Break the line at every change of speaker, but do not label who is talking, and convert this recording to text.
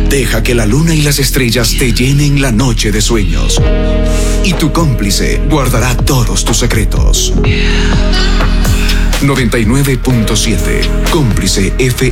Deja que la luna y las estrellas te llenen la noche de sueños. Y tu cómplice guardará todos tus secretos. 99.7 Cómplice FM.